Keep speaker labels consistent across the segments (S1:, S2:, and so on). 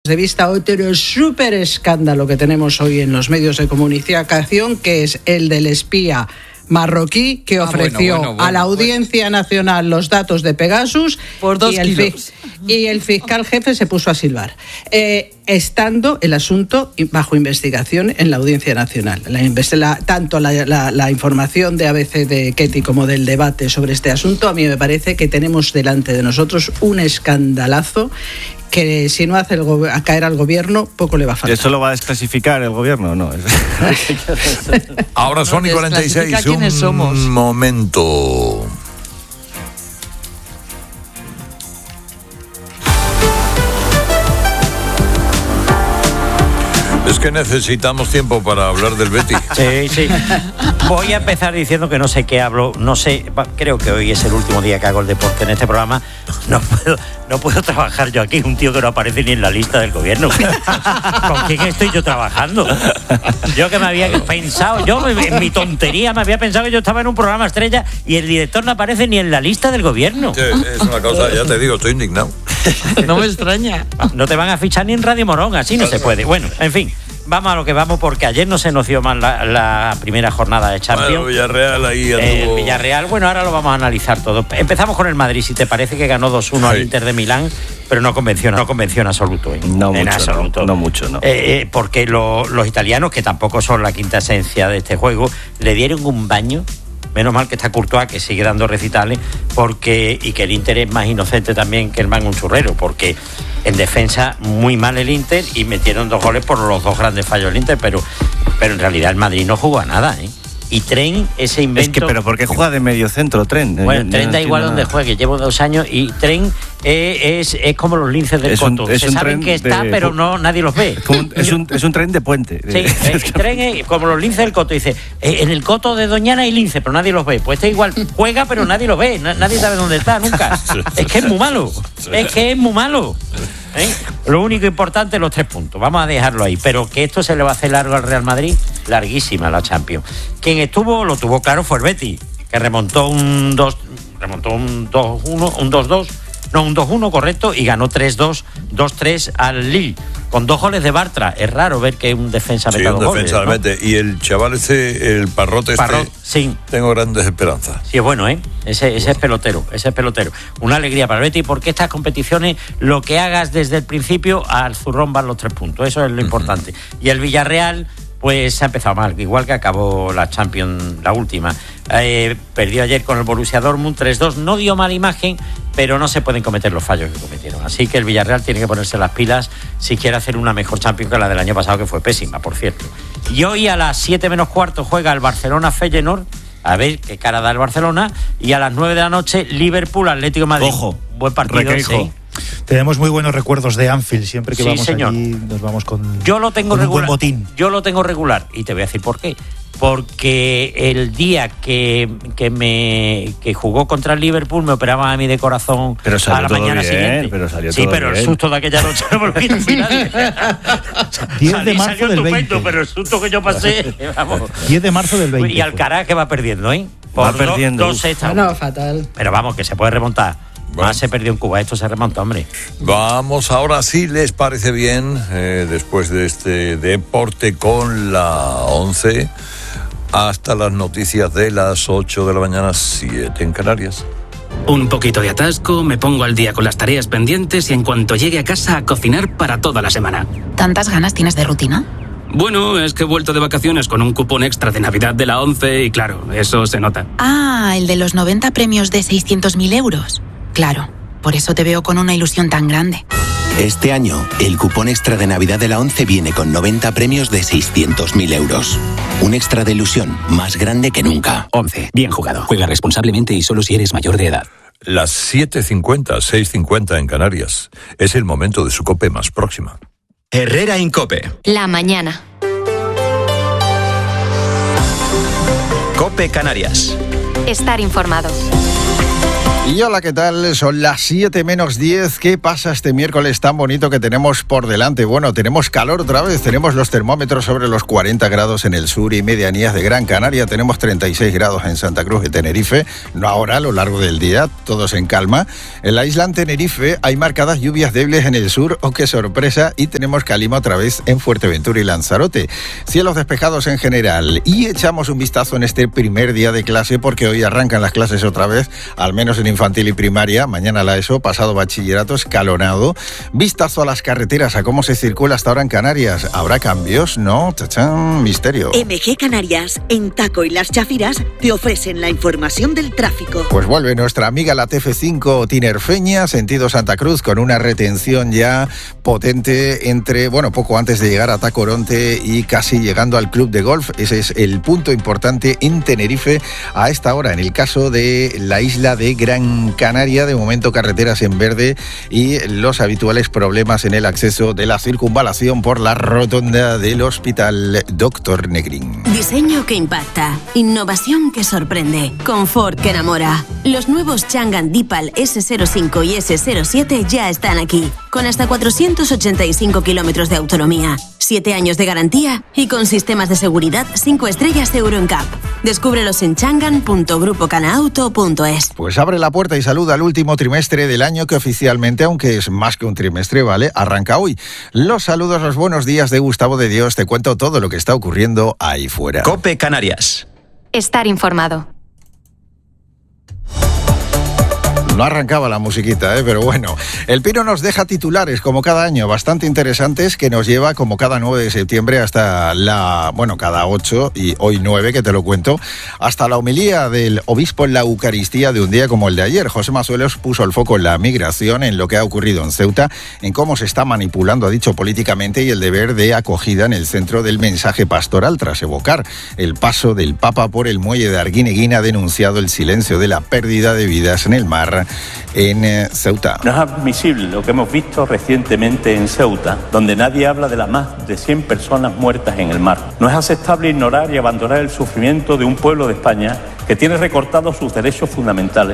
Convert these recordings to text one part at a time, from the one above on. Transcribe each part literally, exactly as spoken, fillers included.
S1: de vista otro súper escándalo que tenemos hoy en los medios de comunicación, que es el del espía marroquí que ofreció ah, bueno, bueno, bueno, a la Audiencia bueno. Nacional los datos de Pegasus
S2: por dos
S1: y, el
S2: kilos.
S1: y el fiscal jefe se puso a silbar, eh, estando el asunto bajo investigación en la Audiencia Nacional. La, la, tanto la, la, la información de A B C de Ketty como del debate sobre este asunto, a mí me parece que tenemos delante de nosotros un escandalazo que si no hace el go- a caer al gobierno, poco le va a faltar.
S3: ¿Eso lo va a desclasificar el gobierno? No.
S4: Ahora son y cuarenta y seis, un
S2: somos?
S4: momento. Es que necesitamos tiempo para hablar del Betis.
S5: Sí, sí. Voy a empezar diciendo que no sé qué hablo, no sé, creo que hoy es el último día que hago el deporte en este programa. No puedo, no puedo trabajar yo aquí, un tío que no aparece ni en la lista del gobierno. ¿Con quién estoy yo trabajando? Yo que me había pensado, yo en mi tontería me había pensado que yo estaba en un programa estrella y el director no aparece ni en la lista del gobierno.
S4: Sí, es una cosa, ya te digo, estoy indignado.
S2: No me extraña.
S5: No te van a fichar ni en Radio Morón, así no se puede. Bueno, en fin. Vamos a lo que vamos, porque ayer no se nos dio mal la, la primera jornada de Champions.
S4: Bueno, Villarreal ahí
S5: anduvo... El Villarreal, bueno, ahora lo vamos a analizar todo. Empezamos con el Madrid, si te parece, que ganó dos uno sí. al Inter de Milán, pero no convenció, no convenció en absoluto. ¿eh?
S3: No
S5: en
S3: mucho,
S5: absoluto.
S3: No, no mucho, no.
S5: Eh, eh, porque lo, los italianos, que tampoco son la quinta esencia de este juego, le dieron un baño. Menos mal que está Courtois, que sigue dando recitales, porque y que el Inter es más inocente también que el man un churrero, porque en defensa muy mal el Inter y metieron dos goles por los dos grandes fallos del Inter, pero, pero en realidad el Madrid no jugó a nada, ¿eh? Y Tren, ese invento...
S3: Es que, ¿pero por qué juega de medio centro, Tren?
S5: Bueno,
S3: yo,
S5: Tren
S3: yo
S5: da
S3: no
S5: igual
S3: nada.
S5: donde juegue, llevo dos años y Tren eh, es, es como los linces del
S3: es un,
S5: Coto.
S3: Es
S5: Se
S3: un
S5: saben
S3: tren
S5: que está,
S3: de,
S5: pero no nadie los ve.
S3: Un, es, un, es un tren de puente.
S5: Sí, el Tren es como los linces del Coto. Dice, eh, en el Coto de Doñana hay lince, pero nadie los ve. Pues este igual juega, pero nadie lo ve. Na, nadie sabe dónde está, nunca. Es que es muy malo. Es que es muy malo. ¿Eh? Lo único importante, los tres puntos. Vamos a dejarlo ahí. Pero que esto se le va a hacer largo al Real Madrid, larguísima la Champions. Quien estuvo, lo tuvo claro, fue el Betis, que remontó un dos, remontó un dos uno, un dos dos, no, un dos uno, correcto, y ganó tres dos, dos tres al Lille, con dos goles de Bartra. Es raro ver que un defensa meta
S4: sí,
S5: dos
S4: un
S5: goles,
S4: defensa
S5: ¿no?
S4: mete. Y el chaval ese, el Parrote este,
S5: Parrot, sí.
S4: Tengo grandes esperanzas.
S5: Sí, es bueno, ¿eh? Ese, ese es pelotero, ese es pelotero. Una alegría para el Betis, porque estas competiciones, lo que hagas desde el principio, al zurrón van los tres puntos. Eso es lo uh-huh. importante. Y el Villarreal, pues se ha empezado mal, igual que acabó la Champions, la última. Eh, perdió ayer con el Borussia Dortmund tres dos, no dio mala imagen, pero no se pueden cometer los fallos que cometieron. Así que el Villarreal tiene que ponerse las pilas si quiere hacer una mejor Champions que la del año pasado, que fue pésima, por cierto. Y hoy a las siete menos cuarto juega el Barcelona-Feyenoord, a ver qué cara da el Barcelona, y a las nueve de la noche Liverpool-Atlético de Madrid.
S3: Ojo,
S5: buen partido, sí.
S6: Tenemos muy buenos recuerdos de Anfield, siempre que
S5: sí,
S6: vamos
S5: señor.
S6: allí nos vamos con,
S5: yo lo tengo
S6: con
S5: regular,
S6: un buen botín.
S5: Yo lo tengo regular, y te voy a decir por qué. Porque el día que, que me que jugó contra el Liverpool me operaban a mí de corazón
S3: pero
S5: a la mañana
S3: bien,
S5: siguiente.
S3: Pero salió
S5: sí,
S3: todo
S5: pero
S3: bien.
S5: El susto de aquella noche no me lo quita nadie.
S6: diez de marzo del veinte.
S5: Pero el susto que yo pasé, vamos.
S6: diez de marzo del veinte.
S5: Y Alcaraz que va perdiendo, ¿eh?
S3: Por va perdiendo.
S5: Dos, dos
S1: no, fatal.
S5: Pero vamos, que se puede remontar. Bueno. Más se perdió en Cuba, esto se remonta, hombre.
S4: Vamos ahora, si les parece bien, eh, después de este deporte con la once, hasta las noticias de las ocho de la mañana, siete en Canarias.
S7: Un poquito de atasco, me pongo al día con las tareas pendientes y en cuanto llegue a casa a cocinar para toda la semana.
S8: ¿Tantas ganas tienes de rutina?
S7: Bueno, es que he vuelto de vacaciones con un cupón extra de Navidad de la once y claro, eso se nota.
S8: Ah, el de los noventa premios de seiscientos mil euros. Claro, por eso te veo con una ilusión tan grande.
S9: Este año, el cupón extra de Navidad de la once viene con noventa premios de seiscientos mil euros. Un extra de ilusión más grande que nunca.
S7: once. Bien jugado. Juega responsablemente y solo si eres mayor de edad.
S4: Las siete cincuenta, seis cincuenta en Canarias. Es el momento de su COPE más próxima.
S10: Herrera Incope.
S11: La mañana.
S10: COPE Canarias.
S11: Estar informado. Y hola, ¿qué tal? Son las siete menos diez. ¿Qué pasa este miércoles tan bonito que tenemos por delante? Bueno, tenemos calor otra vez. Tenemos los termómetros sobre los cuarenta grados en el sur y medianías de Gran Canaria. Tenemos treinta y seis grados en Santa Cruz de Tenerife. No ahora, a lo largo del día, todos en calma. En la isla en Tenerife hay marcadas lluvias débiles en el sur. ¡Oh, qué sorpresa! Y tenemos calima otra vez en Fuerteventura y Lanzarote. Cielos despejados en general. Y echamos un vistazo en este primer día de clase porque hoy arrancan las clases otra vez, al menos en infantil y primaria, mañana la ESO, pasado bachillerato, escalonado. Vistazo a las carreteras, a cómo se circula hasta ahora en Canarias. ¿Habrá cambios? No, tachán, misterio.
S12: M G Canarias, en Taco y Las Chafiras, te ofrecen la información del tráfico.
S11: Pues vuelve nuestra amiga la T F cinco Tinerfeña, sentido Santa Cruz, con una retención ya potente entre, bueno, poco antes de llegar a Tacoronte y casi llegando al club de golf. Ese es el punto importante en Tenerife a esta hora. En el caso de la isla de Gran Canaria, de momento carreteras en verde y los habituales problemas en el acceso de la circunvalación por la rotonda del Hospital Doctor Negrín.
S13: Diseño que impacta, innovación que sorprende, confort que enamora. Los nuevos Changan Deepal ese cero cinco y ese cero siete ya están aquí, con hasta cuatrocientos ochenta y cinco kilómetros de autonomía, siete años de garantía y con sistemas de seguridad cinco estrellas Euro N C A P. Descúbrelos en changan punto grupo canauto punto es.
S11: Pues abre la puerta y saluda al último trimestre del año que oficialmente, aunque es más que un trimestre, ¿vale?, arranca hoy. Los saludos, los buenos días de Gustavo de Dios. Te cuento todo lo que está ocurriendo ahí fuera.
S10: COPE Canarias.
S14: Estar informado.
S11: No arrancaba la musiquita, ¿eh? Pero bueno. El Pino nos deja titulares, como cada año, bastante interesantes, que nos lleva, como cada nueve de septiembre, hasta la... Bueno, cada ocho, y hoy nueve, que te lo cuento, hasta la homilía del obispo en la Eucaristía de un día como el de ayer. José Mazuelos puso el foco en la migración, en lo que ha ocurrido en Ceuta, en cómo se está manipulando, ha dicho, políticamente, y el deber de acogida en el centro del mensaje pastoral, tras evocar el paso del Papa por el muelle de Arguineguín. Ha denunciado el silencio de la pérdida de vidas en el mar en eh, Ceuta.
S15: No es admisible lo que hemos visto recientemente en Ceuta, donde nadie habla de las más de cien personas muertas en el mar. No es aceptable ignorar y abandonar el sufrimiento de un pueblo de España que tiene recortados sus derechos fundamentales.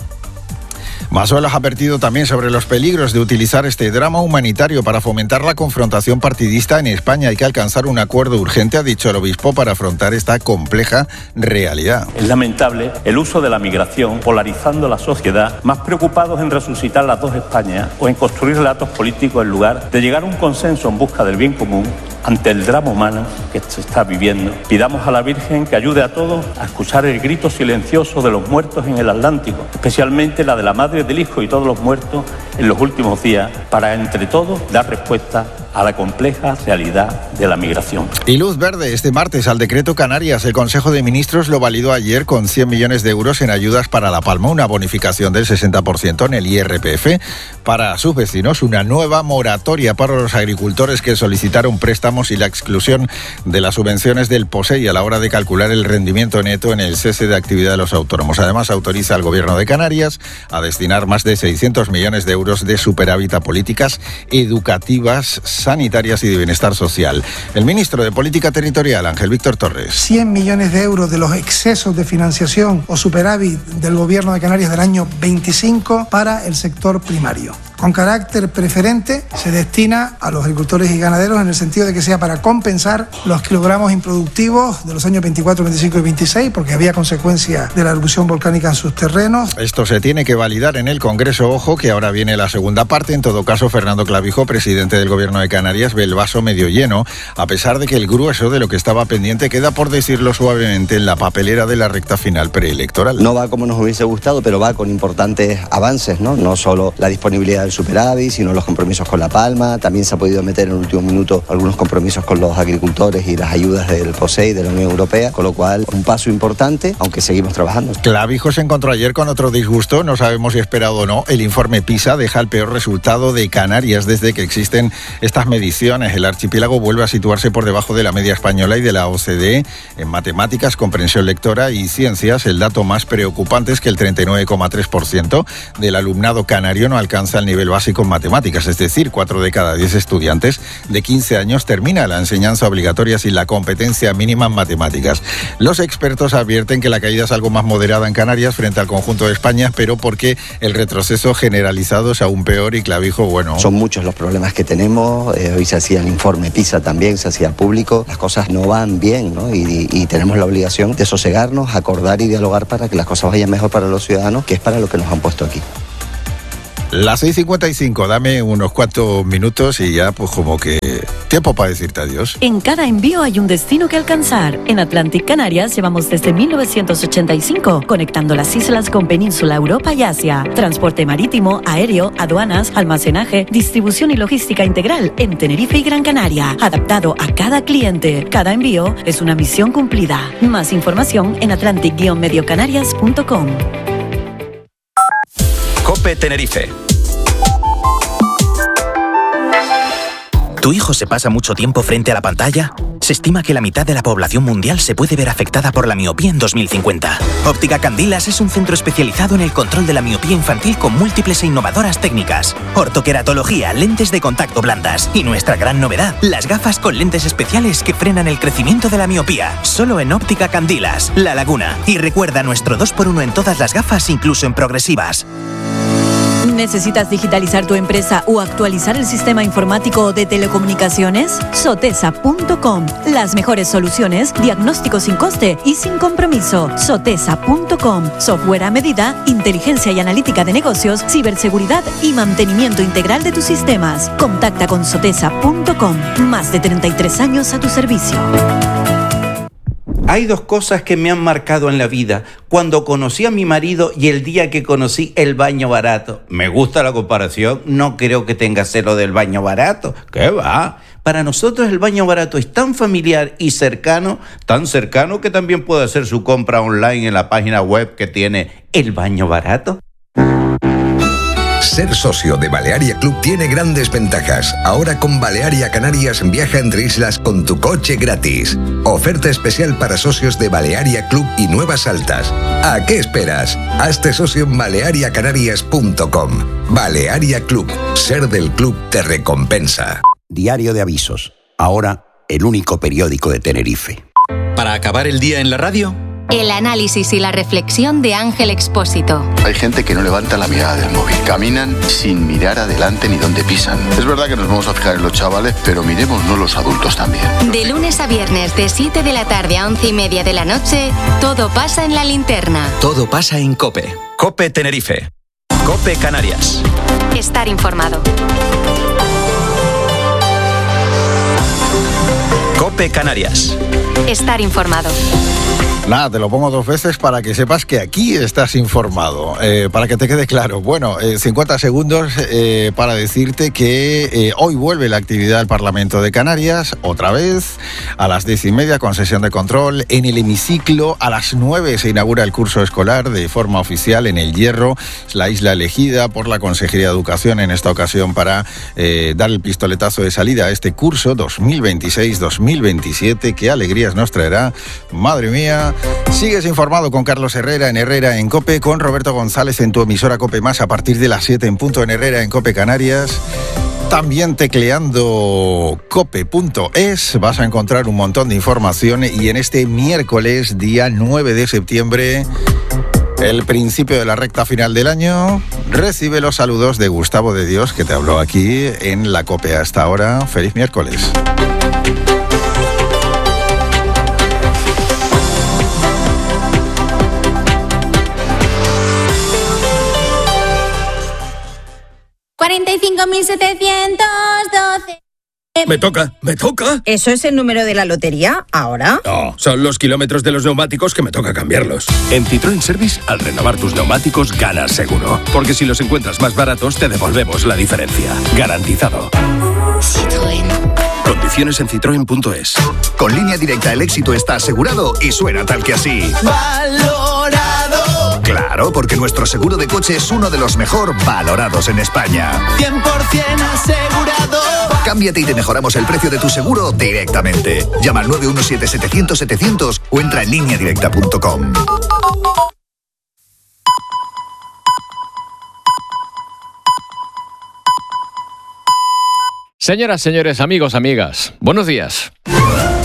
S11: Mazuelos ha advertido también sobre los peligros de utilizar este drama humanitario para fomentar la confrontación partidista en España. Hay que alcanzar un acuerdo urgente, ha dicho el obispo, para afrontar esta compleja realidad.
S15: Es lamentable el uso de la migración polarizando la sociedad, más preocupados en resucitar las dos Españas o en construir relatos políticos en lugar de llegar a un consenso en busca del bien común. Ante el drama humano que se está viviendo, pidamos a la Virgen que ayude a todos a escuchar el grito silencioso de los muertos en el Atlántico, especialmente la de la madre del hijo y todos los muertos en los últimos días, para entre todos dar respuesta a la compleja realidad de la migración.
S11: Y luz verde este martes al decreto Canarias. El Consejo de Ministros lo validó ayer con cien millones de euros en ayudas para La Palma, una bonificación del sesenta por ciento en el I R P F para sus vecinos, una nueva moratoria para los agricultores que solicitaron préstamos y la exclusión de las subvenciones del POSEI a la hora de calcular el rendimiento neto en el cese de actividad de los autónomos. Además, autoriza al Gobierno de Canarias a destinar más de seiscientos millones de euros de superávit a políticas educativas, sanitarias y de bienestar social. El ministro de Política Territorial, Ángel Víctor Torres.
S16: cien millones de euros de los excesos de financiación o superávit del Gobierno de Canarias del año veinticinco para el sector primario. Con carácter preferente se destina a los agricultores y ganaderos en el sentido de que sea para compensar los kilogramos improductivos de los años veinticuatro, veinticinco y veintiséis, porque había consecuencia de la erupción volcánica en sus terrenos.
S11: Esto se tiene que validar en el Congreso. Ojo, que ahora viene la segunda parte. En todo caso, Fernando Clavijo, presidente del Gobierno de Canarias, ve el vaso medio lleno, a pesar de que el grueso de lo que estaba pendiente queda, por decirlo suavemente, en la papelera de la recta final preelectoral.
S17: No va como nos hubiese gustado, pero va con importantes avances, ¿no? No solo la disponibilidad del superávit, sino los compromisos con La Palma. También se ha podido meter en el último minuto algunos compromisos con los agricultores y las ayudas del POSEI, de la Unión Europea, con lo cual un paso importante, aunque seguimos trabajando.
S11: Clavijo se encontró ayer con otro disgusto, no sabemos si esperado o no. El informe PISA deja el peor resultado de Canarias desde que existen estas mediciones. El archipiélago vuelve a situarse por debajo de la media española y de la O C D E en matemáticas, comprensión lectora y ciencias. El dato más preocupante es que el treinta y nueve coma tres por ciento del alumnado canario no alcanza el nivel nivel básico en matemáticas, es decir, cuatro de cada diez estudiantes de quince años termina la enseñanza obligatoria sin la competencia mínima en matemáticas. Los expertos advierten que la caída es algo más moderada en Canarias frente al conjunto de España, pero porque el retroceso generalizado es aún peor y Clavijo, bueno...
S17: Son muchos los problemas que tenemos, eh, hoy se hacía el informe PISA también, se hacía público, las cosas no van bien, ¿no? Y, y tenemos la obligación de sosegarnos, acordar y dialogar para que las cosas vayan mejor para los ciudadanos, que es para lo que nos han puesto aquí.
S11: Las seis cincuenta y cinco, dame unos cuantos minutos y ya pues como que tiempo para decirte adiós.
S14: En cada envío hay un destino que alcanzar. En Atlantic Canarias llevamos desde mil novecientos ochenta y cinco conectando las islas con Península, Europa y Asia. Transporte marítimo, aéreo, aduanas, almacenaje, distribución y logística integral en Tenerife y Gran Canaria. Adaptado a cada cliente. Cada envío es una misión cumplida. Más información en atlantic guion medio canarias punto com.
S10: COPE Tenerife. ¿Tu hijo se pasa mucho tiempo frente a la pantalla? Se estima que la mitad de la población mundial se puede ver afectada por la miopía en dos mil cincuenta. Óptica Candilas es un centro especializado en el control de la miopía infantil con múltiples e innovadoras técnicas. Ortoqueratología, lentes de contacto blandas y nuestra gran novedad, las gafas con lentes especiales que frenan el crecimiento de la miopía. Solo en Óptica Candilas, La Laguna. Y recuerda nuestro dos por uno en todas las gafas, incluso en progresivas.
S14: ¿Necesitas digitalizar tu empresa o actualizar el sistema informático de telecomunicaciones? Sotesa punto com. Las mejores soluciones, diagnóstico sin coste y sin compromiso. Sotesa punto com. Software a medida, inteligencia y analítica de negocios, ciberseguridad y mantenimiento integral de tus sistemas. Contacta con Sotesa punto com. Más de treinta y tres años a tu servicio.
S18: Hay dos cosas que me han marcado en la vida. Cuando conocí a mi marido y el día que conocí el baño barato. Me gusta la comparación, no creo que tenga celo del baño barato. ¿Qué va? Para nosotros el baño barato es tan familiar y cercano, tan cercano que también puede hacer su compra online en la página web que tiene El Baño Barato.
S19: Ser socio de Balearia Club tiene grandes ventajas. Ahora con Balearia Canarias viaja entre islas con tu coche gratis. Oferta especial para socios de Balearia Club y Nuevas Altas. ¿A qué esperas? Hazte socio en balearia canarias punto com. Balearia Club. Ser del club te recompensa.
S20: Diario de Avisos. Ahora el único periódico de Tenerife.
S10: Para acabar el día en la radio,
S21: el análisis y la reflexión de Ángel Expósito.
S22: Hay gente que no levanta la mirada del móvil. Caminan sin mirar adelante ni dónde pisan. Es verdad que nos vamos a fijar en los chavales, pero miremosnos los adultos también.
S21: De lunes a viernes, de siete de la tarde a once y media de la noche, todo pasa en la linterna.
S10: Todo pasa en COPE. COPE Tenerife. COPE Canarias.
S21: Estar informado.
S10: COPE Canarias.
S21: Estar informado.
S11: Nada, te lo pongo dos veces para que sepas que aquí estás informado, eh, para que te quede claro. Bueno, eh, cincuenta segundos eh, para decirte que eh, hoy vuelve la actividad del Parlamento de Canarias, otra vez, a las diez y media con sesión de control en el hemiciclo. A las nueve se inaugura el curso escolar de forma oficial en El Hierro, es la isla elegida por la Consejería de Educación en esta ocasión para eh, dar el pistoletazo de salida a este curso dos mil veintiséis dos mil veintisiete. Qué alegrías nos traerá, madre mía. Sigues informado con Carlos Herrera en Herrera en COPE, con Roberto González en tu emisora COPE Más a partir de las siete en punto en Herrera en COPE Canarias. También tecleando cope punto es vas a encontrar un montón de información y en este miércoles, día nueve de septiembre, el principio de la recta final del año, recibe los saludos de Gustavo de Dios, que te habló aquí en la COPE hasta ahora. Feliz miércoles.
S23: cuarenta y cinco mil setecientos doce.
S24: Me toca, me toca.
S23: ¿Eso es el número de la lotería ahora?
S24: No, son los kilómetros de los neumáticos que me toca cambiarlos. En Citroën Service, al renovar tus neumáticos, ganas seguro. Porque si los encuentras más baratos, te devolvemos la diferencia. Garantizado.
S23: Citroën.
S24: Condiciones en citroen punto es.
S25: Con Línea Directa el éxito está asegurado y suena tal que así.
S23: ¡Valorado!
S25: Claro, porque nuestro seguro de coche es uno de los mejor valorados en España.
S23: cien por ciento asegurado.
S25: Cámbiate y te mejoramos el precio de tu seguro directamente. Llama al nueve uno siete setecientos setecientos o entra en línea directa punto com.
S1: Señoras, señores, amigos, amigas, buenos días.